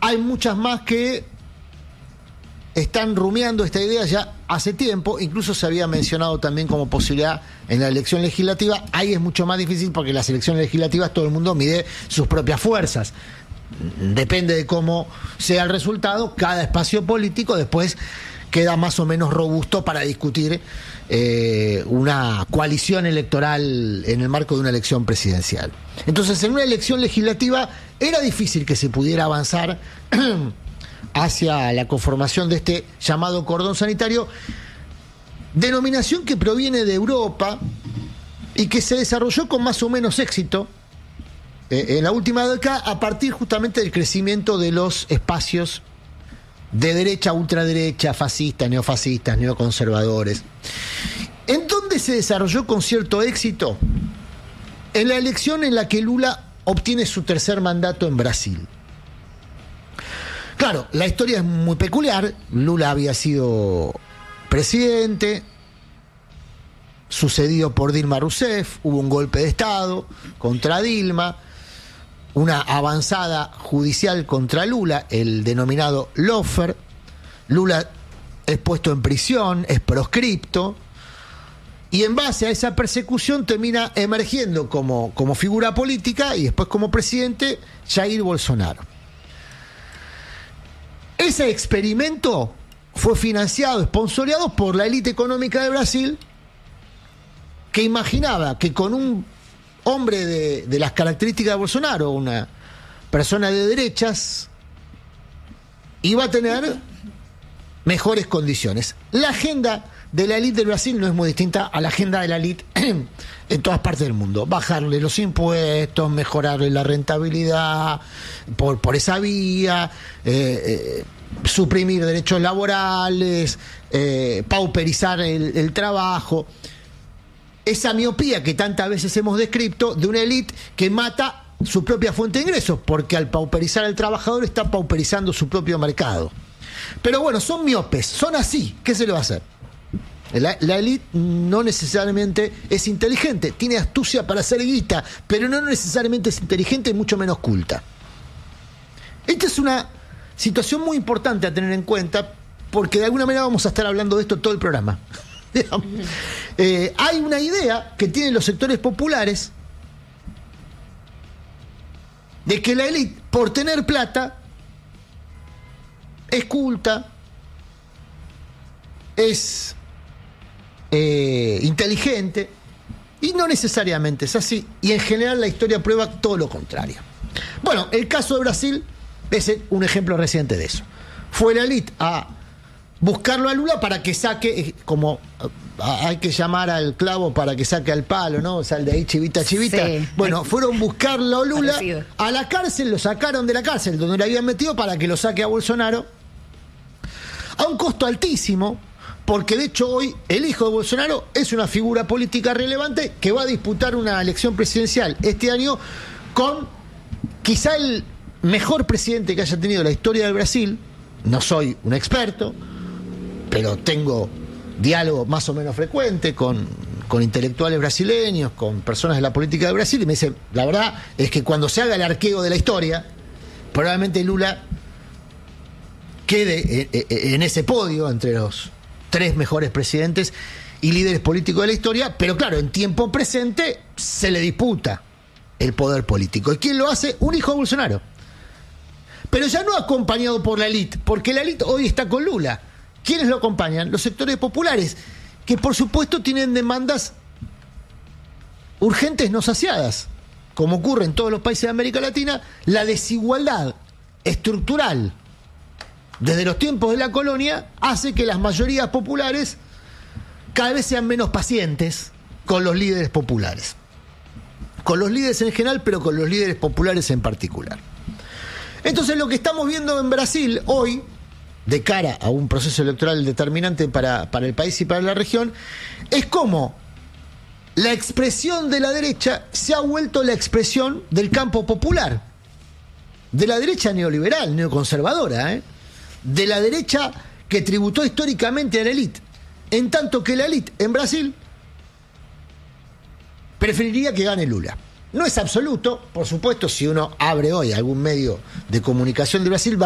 Hay muchas más que están rumiando esta idea ya hace tiempo, incluso se había mencionado también como posibilidad en la elección legislativa. Ahí es mucho más difícil porque en las elecciones legislativas todo el mundo mide sus propias fuerzas. Depende de cómo sea el resultado, cada espacio político después queda más o menos robusto para discutir una coalición electoral en el marco de una elección presidencial. Entonces, en una elección legislativa era difícil que se pudiera avanzar hacia la conformación de este llamado cordón sanitario, denominación que proviene de Europa y que se desarrolló con más o menos éxito en la última década a partir justamente del crecimiento de los espacios de derecha, ultraderecha, fascistas, neofascistas, neoconservadores. ¿En dónde se desarrolló con cierto éxito? En la elección en la que Lula obtiene su tercer mandato en Brasil. Claro, la historia es muy peculiar. Lula había sido presidente, sucedido por Dilma Rousseff, hubo un golpe de Estado contra Dilma, una avanzada judicial contra Lula, el denominado lawfare. Lula es puesto en prisión, es proscripto, y en base a esa persecución termina emergiendo como figura política y después como presidente Jair Bolsonaro. Ese experimento fue financiado, sponsoreado por la élite económica de Brasil, que imaginaba que con un hombre de las características de Bolsonaro, una persona de derechas, iba a tener mejores condiciones. La agenda de la élite de Brasil no es muy distinta a la agenda de la élite en todas partes del mundo. Bajarle los impuestos, mejorarle la rentabilidad por esa vía, suprimir derechos laborales, pauperizar el trabajo. Esa miopía que tantas veces hemos descrito de una élite que mata su propia fuente de ingresos, porque al pauperizar al trabajador está pauperizando su propio mercado. Pero bueno, son miopes, son así. ¿Qué se le va a hacer? La élite no necesariamente es inteligente, tiene astucia para hacer guita, pero no necesariamente es inteligente y mucho menos culta. Esta es una situación muy importante a tener en cuenta, porque de alguna manera vamos a estar hablando de esto todo el programa. Hay una idea que tienen los sectores populares de que la élite, por tener plata, es culta, es inteligente, y no necesariamente es así, y en general la historia prueba todo lo contrario. Bueno, el caso de Brasil es un ejemplo reciente de eso. Fue la élite a buscarlo a Lula para que saque, como hay que llamar al clavo para que saque al palo, ¿no? O sea, el de ahí chivita, chivita. Sí. Bueno, fueron a buscarlo a Lula parecido a la cárcel, lo sacaron de la cárcel donde le habían metido para que lo saque a Bolsonaro a un costo altísimo, porque de hecho hoy el hijo de Bolsonaro es una figura política relevante que va a disputar una elección presidencial este año con quizá el mejor presidente que haya tenido la historia del Brasil. No soy un experto, pero tengo diálogo más o menos frecuente con intelectuales brasileños, con personas de la política de Brasil, y me dicen, la verdad es que cuando se haga el arqueo de la historia, probablemente Lula quede en ese podio entre los 3 mejores presidentes y líderes políticos de la historia, pero claro, en tiempo presente se le disputa el poder político. ¿Y quién lo hace? Un hijo de Bolsonaro. Pero ya no acompañado por la élite, porque la élite hoy está con Lula. ¿Quiénes lo acompañan? Los sectores populares, que por supuesto tienen demandas urgentes no saciadas. Como ocurre en todos los países de América Latina, la desigualdad estructural desde los tiempos de la colonia hace que las mayorías populares cada vez sean menos pacientes con los líderes populares. Con los líderes en general, pero con los líderes populares en particular. Entonces lo que estamos viendo en Brasil hoy, de cara a un proceso electoral determinante para el país y para la región, es cómo la expresión de la derecha se ha vuelto la expresión del campo popular, de la derecha neoliberal, neoconservadora, de la derecha que tributó históricamente a la élite, en tanto que la élite en Brasil preferiría que gane Lula. No es absoluto, por supuesto, si uno abre hoy algún medio de comunicación de Brasil, va